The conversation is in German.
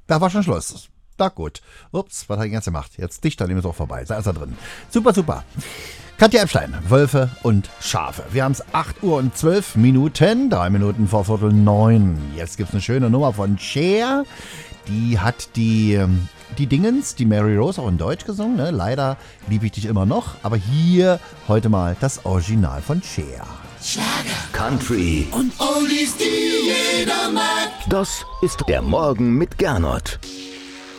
Da war schon Schluss. Na gut. Ups, was hat ich jetzt gemacht? Jetzt dicht, dann ist auch vorbei. Da ist er drin. Super, super. Katja Epstein, Wölfe und Schafe. Wir haben es 8:12, 3 Minuten vor 8:45. Jetzt gibt es eine schöne Nummer von Cher. Die hat die Dingens, die Mary Rose auch in Deutsch gesungen. Ne? Leider liebe ich dich immer noch. Aber hier heute mal das Original von Cher. Schlager, Country und Oldies, die jeder mag. Das ist der Morgen mit Gernot.